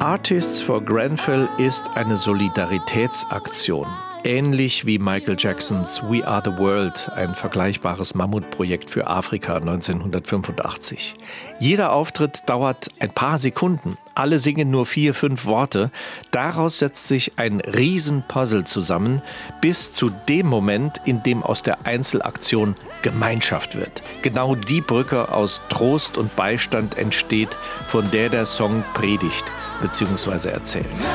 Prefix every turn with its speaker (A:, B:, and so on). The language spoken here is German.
A: Artists for Grenfell ist eine Solidaritätsaktion. Ähnlich wie Michael Jacksons We Are the World, ein vergleichbares Mammutprojekt für Afrika 1985. Jeder Auftritt dauert ein paar Sekunden. Alle singen nur 4-5 Worte. Daraus setzt sich ein Riesenpuzzle zusammen, bis zu dem Moment, in dem aus der Einzelaktion Gemeinschaft wird. Genau die Brücke aus Trost und Beistand entsteht, von der der Song predigt bzw. erzählt.